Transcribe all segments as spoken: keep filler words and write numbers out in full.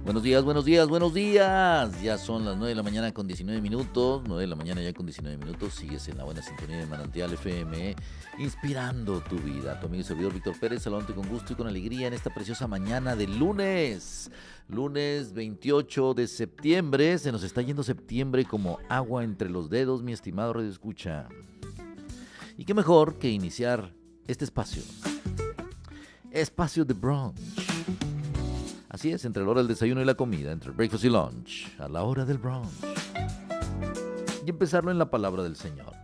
Buenos días, buenos días, buenos días. Ya son las nueve de la mañana con diecinueve minutos. nueve de la mañana ya con diecinueve minutos. Sigues en la buena sintonía de Manantial F M, inspirando tu vida. Tu amigo y servidor Víctor Pérez, saludándote con gusto y con alegría en esta preciosa mañana de lunes. Lunes veintiocho de septiembre. Se nos está yendo septiembre como agua entre los dedos, mi estimado Radio Escucha. Y qué mejor que iniciar este espacio. Espacio de brunch. Así es, entre la hora del desayuno y la comida, entre el breakfast y lunch, a la hora del brunch. Y empezarlo en la palabra del Señor.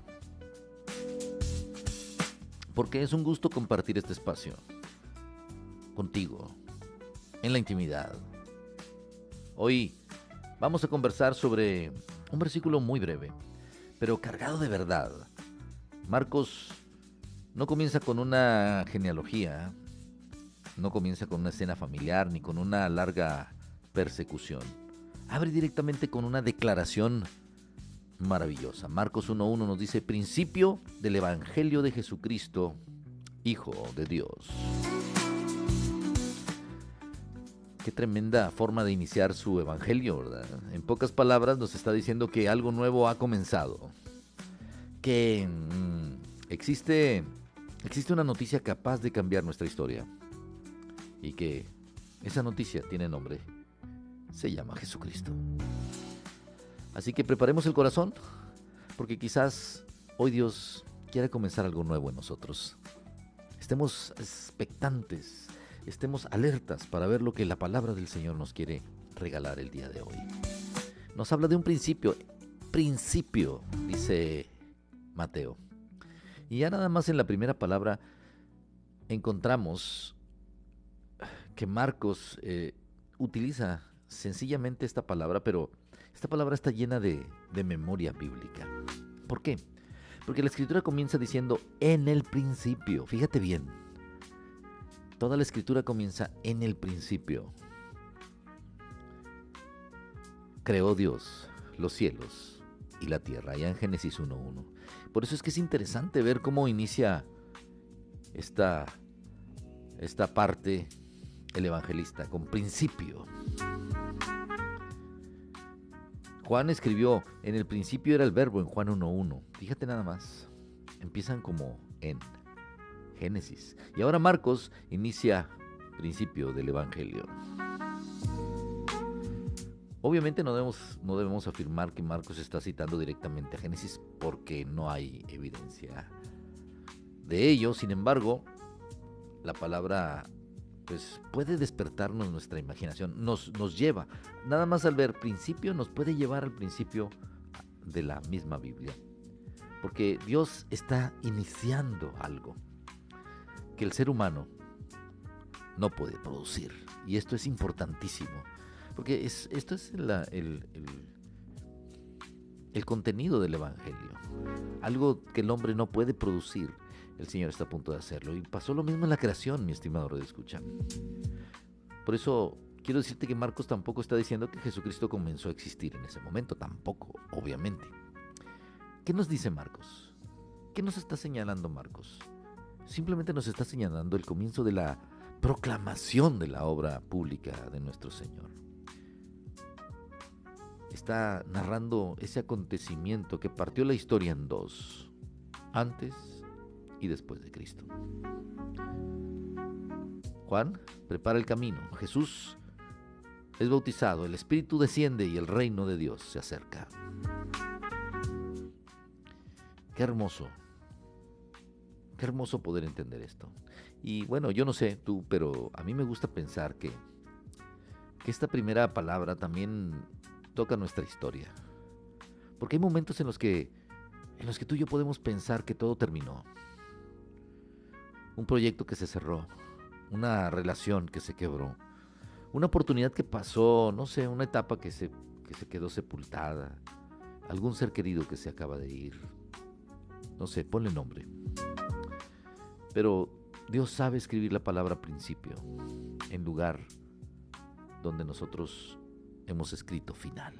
Porque es un gusto compartir este espacio contigo, en la intimidad. Hoy vamos a conversar sobre un versículo muy breve, pero cargado de verdad. Marcos no comienza con una genealogía, no comienza con una escena familiar ni con una larga persecución. Abre directamente con una declaración maravillosa. Marcos uno uno nos dice: principio del Evangelio de Jesucristo, Hijo de Dios. Qué tremenda forma de iniciar su evangelio, ¿verdad? En pocas palabras nos está diciendo que algo nuevo ha comenzado. Que mmm, existe, existe una noticia capaz de cambiar nuestra historia. Y que esa noticia tiene nombre, se llama Jesucristo. Así que preparemos el corazón, porque quizás hoy Dios quiera comenzar algo nuevo en nosotros. Estemos expectantes, estemos alertas para ver lo que la palabra del Señor nos quiere regalar el día de hoy. Nos habla de un principio, principio, dice Mateo. Y ya nada más en la primera palabra encontramos que Marcos eh, utiliza sencillamente esta palabra, pero esta palabra está llena de, de memoria bíblica. ¿Por qué? Porque la escritura comienza diciendo en el principio. Fíjate bien, toda la escritura comienza en el principio. Creó Dios los cielos y la tierra, allá en Génesis uno uno. Por eso es que es interesante ver cómo inicia esta, esta parte el evangelista, con principio. Juan escribió, en el principio era el verbo, en Juan uno uno. Fíjate nada más, empiezan como en Génesis. Y ahora Marcos inicia principio del evangelio. Obviamente no debemos, no debemos afirmar que Marcos está citando directamente a Génesis, porque no hay evidencia de ello. Sin embargo, la palabra pues puede despertarnos nuestra imaginación, nos, nos lleva, nada más al ver principio, nos puede llevar al principio de la misma Biblia, porque Dios está iniciando algo que el ser humano no puede producir, y esto es importantísimo, porque es, esto es la, el, el, el contenido del Evangelio, algo que el hombre no puede producir. El Señor está a punto de hacerlo. Y pasó lo mismo en la creación, mi estimado Radio Escucha. Por eso quiero decirte que Marcos tampoco está diciendo que Jesucristo comenzó a existir en ese momento. Tampoco, obviamente. ¿Qué nos dice Marcos? ¿Qué nos está señalando Marcos? Simplemente nos está señalando el comienzo de la proclamación de la obra pública de nuestro Señor. Está narrando ese acontecimiento que partió la historia en dos. Antes y después de Cristo. Juan prepara el camino. Jesús es bautizado, el Espíritu desciende y el reino de Dios se acerca. Qué hermoso. Qué hermoso poder entender esto. Y bueno, yo no sé tú, pero a mí me gusta pensar que, que esta primera palabra también toca nuestra historia. Porque hay momentos en los que, en los que tú y yo podemos pensar que todo terminó. Un proyecto que se cerró, una relación que se quebró, una oportunidad que pasó, no sé, una etapa que se, que se quedó sepultada, algún ser querido que se acaba de ir, no sé, ponle nombre. Pero Dios sabe escribir la palabra principio en lugar donde nosotros hemos escrito final.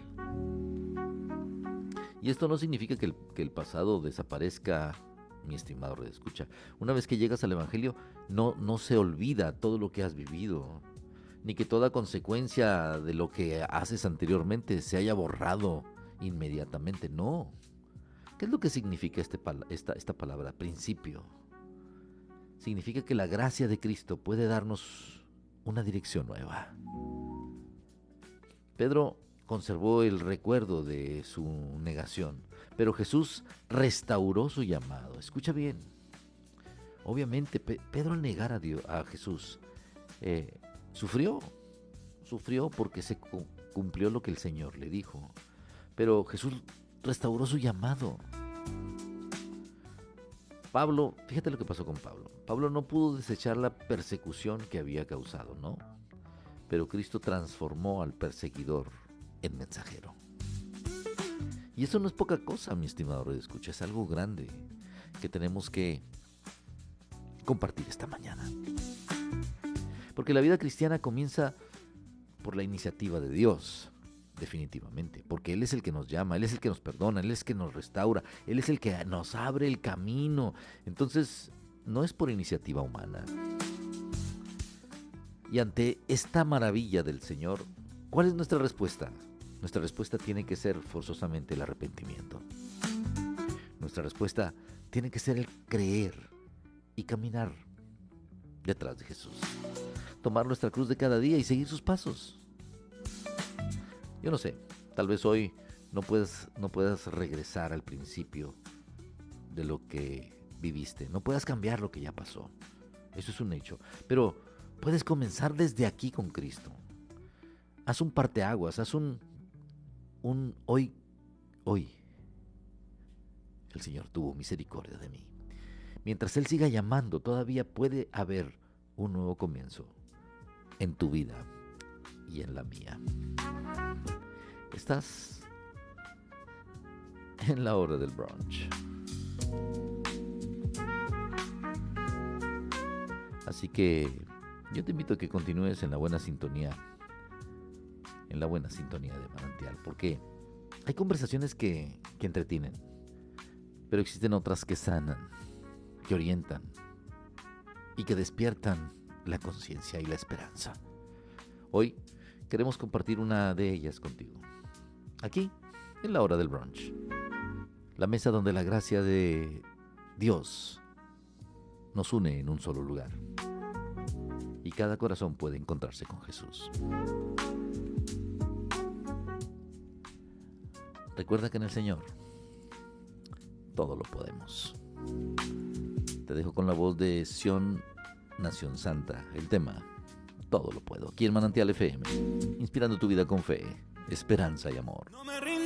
Y esto no significa que el, que el pasado desaparezca, mi estimado redescucha. Una vez que llegas al Evangelio, no, no se olvida todo lo que has vivido. ni que toda consecuencia de lo que haces anteriormente se haya borrado inmediatamente. No. ¿Qué es lo que significa este, esta, esta palabra? Principio. Significa que la gracia de Cristo puede darnos una dirección nueva. Pedro conservó el recuerdo de su negación, pero Jesús restauró su llamado. Escucha bien. Obviamente, Pe- Pedro al negar a, Dios, a Jesús, eh, sufrió, sufrió porque se cu- cumplió lo que el Señor le dijo. Pero Jesús restauró su llamado. Pablo, fíjate lo que pasó con Pablo. Pablo no pudo desechar la persecución que había causado, ¿no? Pero Cristo transformó al perseguidor en mensajero. Y eso no es poca cosa, mi estimado Radio Escucha, es algo grande que tenemos que compartir esta mañana. Porque la vida cristiana comienza por la iniciativa de Dios, definitivamente, porque Él es el que nos llama, Él es el que nos perdona, Él es el que nos restaura, Él es el que nos abre el camino. Entonces, no es por iniciativa humana. Y ante esta maravilla del Señor, ¿cuál es nuestra respuesta? Nuestra respuesta tiene que ser forzosamente el arrepentimiento. Nuestra respuesta tiene que ser el creer y caminar detrás de Jesús. Tomar nuestra cruz de cada día y seguir sus pasos. Yo no sé, tal vez hoy no puedas, no puedas regresar al principio de lo que viviste. No puedas cambiar lo que ya pasó. Eso es un hecho. Pero puedes comenzar desde aquí con Cristo. Haz un parteaguas, haz un, un hoy, hoy. El Señor tuvo misericordia de mí. Mientras Él siga llamando, todavía puede haber un nuevo comienzo en tu vida y en la mía. Estás en la hora del brunch. Así que yo te invito a que continúes en la buena sintonía, en la buena sintonía de Manantial, porque hay conversaciones que, que entretienen, pero existen otras que sanan, que orientan y que despiertan la conciencia y la esperanza. Hoy queremos compartir una de ellas contigo, aquí en la hora del brunch, la mesa donde la gracia de Dios nos une en un solo lugar y cada corazón puede encontrarse con Jesús. Recuerda que en el Señor todo lo podemos. Te dejo con la voz de Sion Nación Santa, el tema Todo lo puedo, aquí en Manantial F M, inspirando tu vida con fe, esperanza y amor. No me rindo.